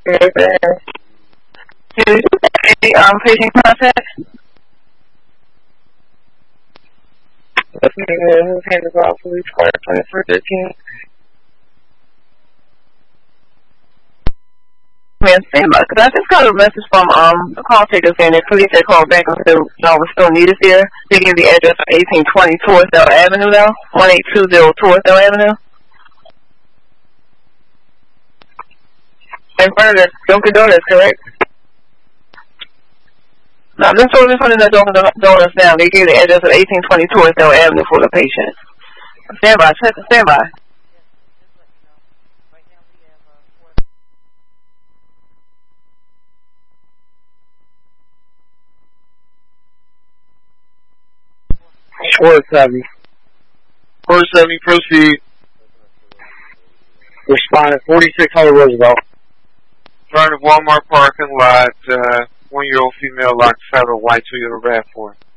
Patient contact? That's me, who's handed off police car 2413. Man, stand by, because I just got a message from the call taker saying that police had called back and said y'all was still needed here. They gave the address of 1820 Torresdale Avenue now, 1820 Torresdale Avenue. In front of the Dunkin' Donuts, correct? No, I'm just in front of the Dunkin' Donuts now. They gave the address of 1820 Torresdale Avenue for the patient. Stand by, stand by. Schwartz Avenue. Schwartz Avenue, proceed. Respondent 4600 Roosevelt. Front of Walmart parking lot, 1-year-old female locked saddle white Toyota RAV4.